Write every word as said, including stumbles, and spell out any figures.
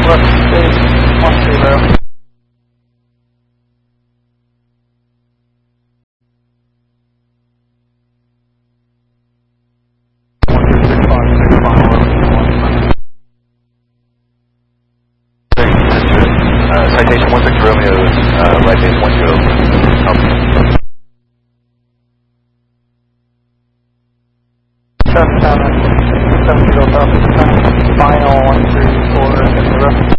West State one zero. Uh, citation one six Romeo, uh, right base one zero. Seven seven seven zero thousand. Final one three four zero.